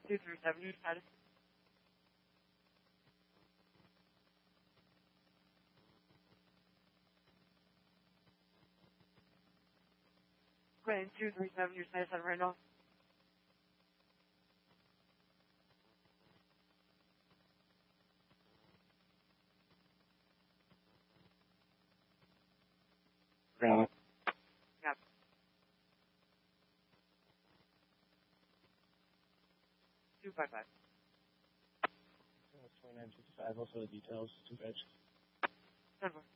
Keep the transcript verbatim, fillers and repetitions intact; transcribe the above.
two three seven, your status. Grand two three seven, your status on Randolph. Ground. Yep. two five five. twenty-nine fifty-five, also the details, two page. ten four.